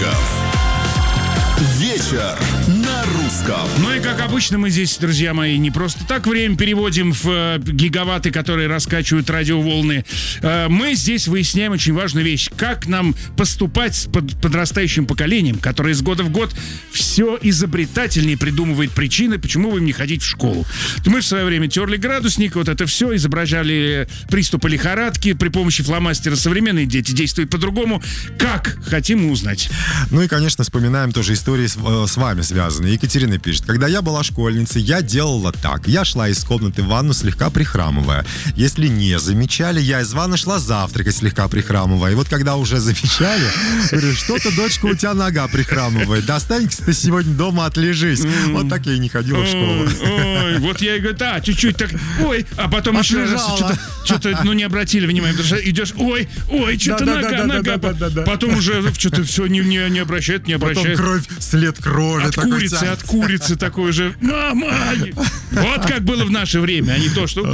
Новиков. Вечер на русском. Ну и как обычно мы здесь, друзья мои, не просто так время переводим в гигаватты, которые раскачивают радиоволны. Мы здесь выясняем очень важную вещь. Как нам поступать с подрастающим поколением, которое из года в год все изобретательнее придумывает причины, почему им не ходить в школу. Мы в свое время терли градусник, вот это все, изображали приступы лихорадки при помощи фломастера. Современные дети действуют по-другому. Как? Хотим узнать. Ну и, конечно, вспоминаем тоже истории с вами связанные. Екатерина пишет: когда я была школьницей, я делала так. Я шла из комнаты в ванну, слегка прихрамывая. Если не замечали, я из ванны шла завтракать, слегка прихрамывая. И вот когда уже замечали, говорю: что-то, дочка, у тебя нога прихрамывает. Достань-ка ты сегодня дома, отлежись. Вот так я и не ходила в школу. Ой, вот я и говорю, да, чуть-чуть так, ой, а потом еще раз что-то, ну, не обратили внимания, потому что идешь, ой, что-то нога. Потом уже что-то все не обращает. Потом кровь, след крови. От курицы такой же. Мама! Вот как было в наше время, а не то, что...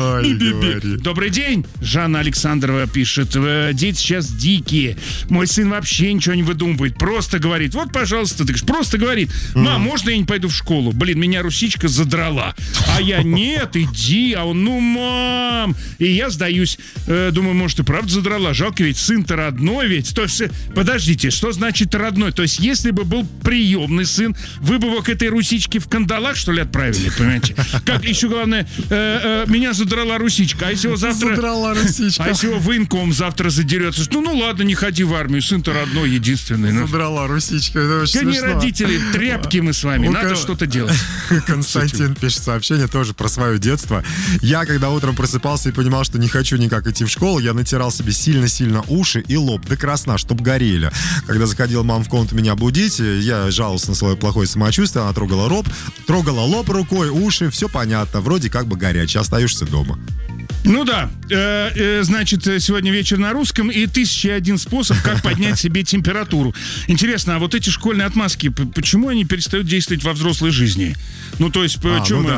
Добрый день, Жанна Александрова пишет. Дети сейчас дикие. Мой сын вообще ничего не выдумывает. Просто говорит, вот, пожалуйста, ты говоришь, просто говорит: мам, можно я не пойду в школу? Блин, меня русичка задрала. А я: нет, иди. А он: ну, мам. И я сдаюсь. Думаю, может, и правда задрала. Жалко, ведь сын-то родной ведь. То есть, подождите, что значит родной? То есть, если бы был приемный сын, вы бы его к этой русичке в кандалах, что ли, отправили, понимаете? Как еще главное, меня задрала русичка, а если его завтра... Задрала русичка. А если его военком завтра задерется, ну ладно, не ходи в армию, сын-то родной, единственный. Задрала русичка, это очень не смешно. Родители, тряпки мы с вами, надо что-то делать. Константин пишет сообщение тоже про свое детство. Я, когда утром просыпался и понимал, что не хочу никак идти в школу, я натирал себе сильно-сильно уши и лоб до красна, чтоб горели. Когда заходила мама в комнату меня будить, я жаловался на свое плохое самочувствие, она трогала лоб рукой, уши, все понятно, вроде как бы горячий, остаешься дома. Ну да, значит, сегодня вечер на русском и 1001 способ, как поднять себе температуру. Интересно, а вот эти школьные отмазки, почему они перестают действовать во взрослой жизни? Ну, то есть, почему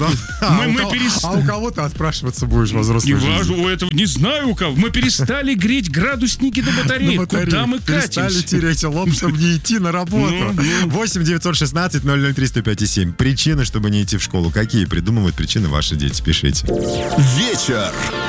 А у кого ты отпрашиваться будешь во взрослой жизни? Не знаю у кого. Мы перестали греть градусники до батареи. Куда мы катимся? Перестали тереть лоб, чтобы не идти на работу. 8 916 003 105 7. Причины, чтобы не идти в школу. Какие придумывают причины ваши дети? Пишите. Вечер